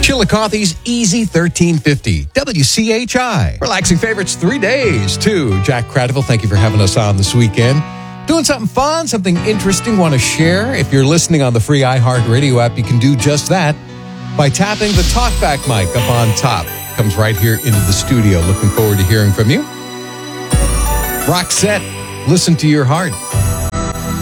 Chillicothe's Easy 1350, WCHI. Relaxing favorites 3 days, too. Jack Cradiville, thank you for having us on this weekend. Doing something fun, something interesting, want to share? If you're listening on the free iHeartRadio app, you can do just that by tapping the talkback mic up on top. Comes right here into the studio. Looking forward to hearing from you. Roxette, listen to your heart.